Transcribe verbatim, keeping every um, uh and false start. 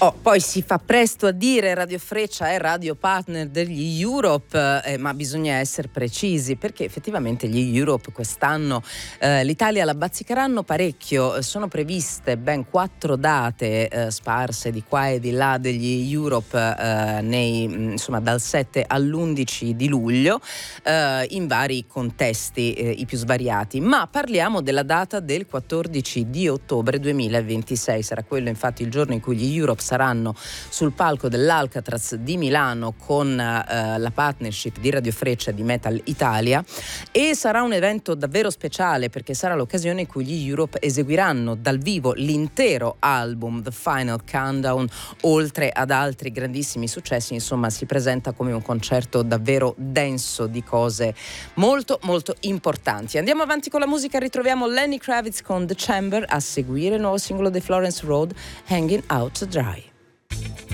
Oh, poi si fa presto a dire Radio Freccia è radio partner degli Europe, eh, ma bisogna essere precisi perché effettivamente gli Europe quest'anno eh, l'Italia la bazzicheranno parecchio. Sono previste ben quattro date eh, sparse di qua e di là degli Europe eh, nei, insomma, dal sette all'undici di luglio eh, in vari contesti eh, i più svariati, ma parliamo della data del quattordici di ottobre duemilaventisei. Sarà quello infatti il giorno in cui gli Europe saranno sul palco dell'Alcatraz di Milano con eh, la partnership di Radio Freccia e di Metal Italia, e sarà un evento davvero speciale perché sarà l'occasione in cui gli Europe eseguiranno dal vivo l'intero album The Final Countdown, oltre ad altri grandissimi successi. Insomma, si presenta come un concerto davvero denso di cose molto molto importanti. Andiamo avanti con la musica, ritroviamo Lenny Kravitz con The Chamber, a seguire il nuovo singolo di Florence Road, Hanging Out to Dry.